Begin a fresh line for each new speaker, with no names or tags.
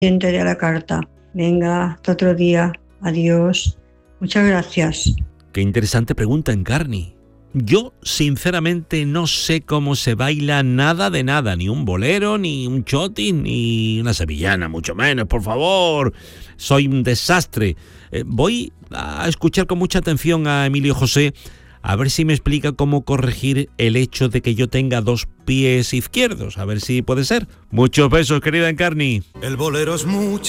de a la carta. Venga, hasta otro día. Adiós. Muchas gracias.
Qué interesante pregunta, Encarni. Yo, sinceramente, no sé cómo se baila nada de nada, ni un bolero, ni un chotis, ni una sevillana, mucho menos, por favor. Soy un desastre. Voy a escuchar con mucha atención a Emilio José, a ver si me explica cómo corregir el hecho de que yo tenga 2 pies izquierdos, a ver si puede ser. Muchos besos, querida Encarni.
El bolero es mucho